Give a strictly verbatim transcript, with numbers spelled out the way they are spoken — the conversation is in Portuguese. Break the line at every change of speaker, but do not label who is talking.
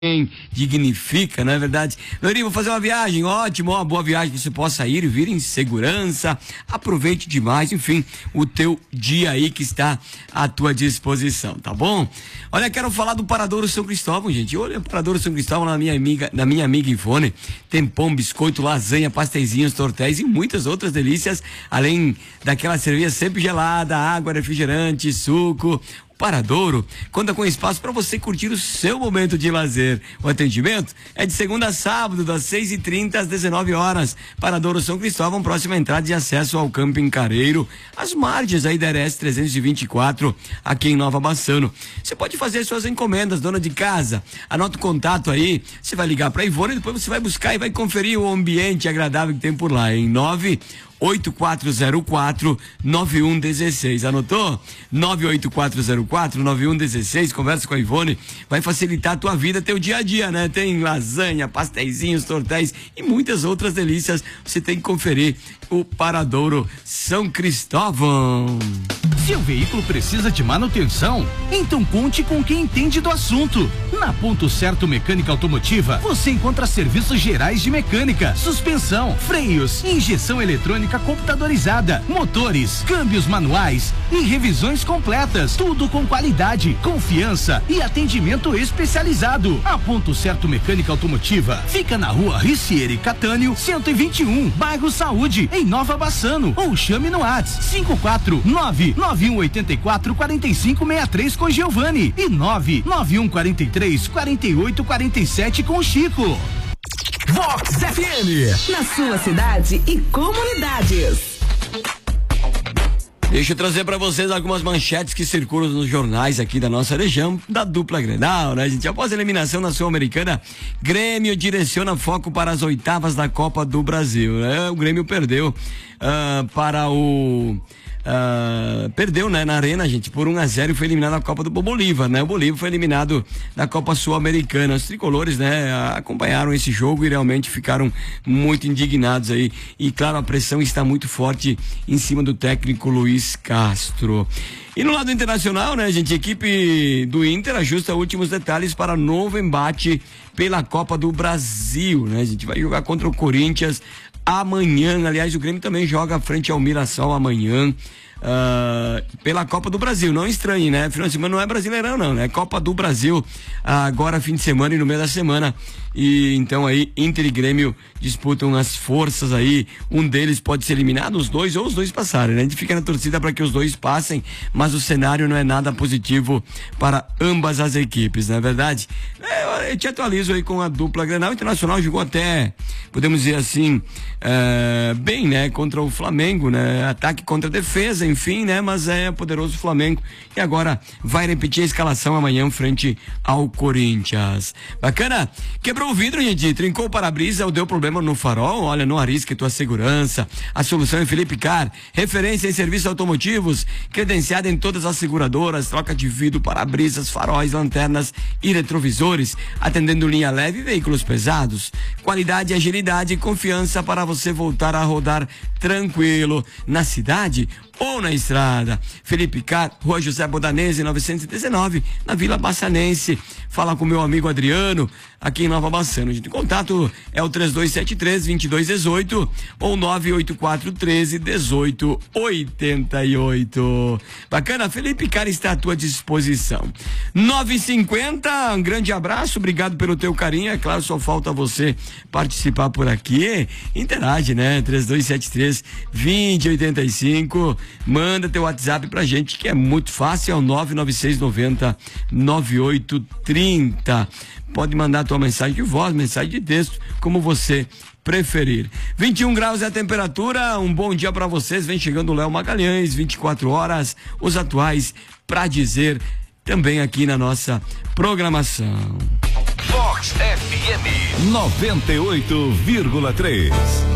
dignifica, não é verdade? Lorinho, vou fazer uma viagem, ótimo, uma boa viagem, que você possa ir e vir em segurança, aproveite demais, enfim, o teu dia aí que está à tua disposição, tá bom? Olha, quero falar do Paradouro São Cristóvão, gente. Olha, o Paradouro São Cristóvão, na minha amiga, na minha amiga Ivone, tem pão, biscoito, lasanha, pastéisinhos, tortéis e muitas outras delícias, além daquela cerveja sempre gelada, água, refrigerante, suco. Paradouro conta com espaço para você curtir o seu momento de lazer. O atendimento é de segunda a sábado, das seis e trinta às dezenove horas. Paradouro São Cristóvão, próxima entrada de acesso ao Camping Careiro, às margens aí da R S trezentos e vinte e quatro, aqui em Nova Bassano. Você pode fazer suas encomendas, dona de casa. Anota o contato aí, você vai ligar para Ivone e depois você vai buscar e vai conferir o ambiente agradável que tem por lá, em nove oito quatro zero quatro nove um um seis. Anotou? nove oito quatro zero quatro nove um um seis. Conversa com a Ivone, vai facilitar a tua vida, teu dia a dia, né? Tem lasanha, pastéisinhos, tortéis e muitas outras delícias. Você tem que conferir o Paradouro São Cristóvão.
Seu veículo precisa de manutenção? Então conte com quem entende do assunto. Na Ponto Certo Mecânica Automotiva, você encontra serviços gerais de mecânica, suspensão, freios, injeção eletrônica computadorizada, motores, câmbios manuais e revisões completas. Tudo com qualidade, confiança e atendimento especializado. A Ponto Certo Mecânica Automotiva fica na rua Ricieri Catânio, cento e vinte e um, bairro Saúde, em Nova Bassano. Ou chame no WhatsApp cinco quatro nove nove um oito quatro quatro cinco seis três com Giovanni e nove nove um quatro três quatro oito quatro sete com Chico.
Vox F M, na sua cidade e comunidades.
Deixa eu trazer para vocês algumas manchetes que circulam nos jornais aqui da nossa região, da dupla Grenal, né, gente? Após a eliminação na Sul-Americana, Grêmio direciona foco para as oitavas da Copa do Brasil, né? O Grêmio perdeu uh, para o... Uh, perdeu, né, na Arena, gente, por um a zero, e foi eliminado na Copa do Bolívar, né? O Bolívar foi eliminado da Copa Sul-Americana. Os tricolores, né, acompanharam esse jogo e realmente ficaram muito indignados aí. E claro, a pressão está muito forte em cima do técnico Luiz Castro. E no lado internacional, né, gente, a equipe do Inter ajusta últimos detalhes para novo embate pela Copa do Brasil, né? A gente vai jogar contra o Corinthians amanhã. Aliás, o Grêmio também joga frente ao Mirassol amanhã, uh, pela Copa do Brasil. Não estranhe, né? Final de semana não é Brasileirão, não, né? Copa do Brasil, uh, agora fim de semana e no meio da semana. E então aí Inter e Grêmio disputam as forças aí. Um deles pode ser eliminado, os dois ou os dois passarem, né? A gente fica na torcida para que os dois passem, mas o cenário não é nada positivo para ambas as equipes, não é verdade? É, eu te atualizo aí com a dupla Grenal. Internacional jogou até, podemos dizer assim, é, bem, né? Contra o Flamengo, né? Ataque contra a defesa, enfim, né? Mas é poderoso Flamengo e agora vai repetir a escalação amanhã frente ao Corinthians. Bacana? Quebrou o vidro, gente, trincou o para-brisa ou deu problema no farol? Olha, não arrisque tua segurança. A solução é Felipe Car, referência em serviços automotivos, credenciada em todas as seguradoras, troca de vidro, para-brisas, faróis, lanternas e retrovisores, atendendo linha leve e veículos pesados. Qualidade, agilidade e confiança para você voltar a rodar tranquilo na cidade ou na estrada. Felipe Car, Rua José Bodanese, novecentos e dezenove, na Vila Bassanense. Fala com meu amigo Adriano, aqui em Nova Bassano. O contato é o três dois sete três, dois dois um oito ou nove oito quatro um três, um oito oito oito. Bacana, Felipe Car está à tua disposição. nove e cinquenta, um grande abraço, obrigado pelo teu carinho. É claro, só falta você participar por aqui. Interage, né? três dois sete três, dois zero oito cinco. Manda teu WhatsApp pra gente, que é muito fácil, é o nove nove seis nove zero nove oito três zero. Pode mandar tua mensagem de voz, mensagem de texto, como você preferir. vinte e um graus é a temperatura. Um bom dia pra vocês. Vem chegando o Léo Magalhães, vinte e quatro horas, os atuais pra dizer, também aqui na nossa programação.
Vox F M noventa e oito vírgula três.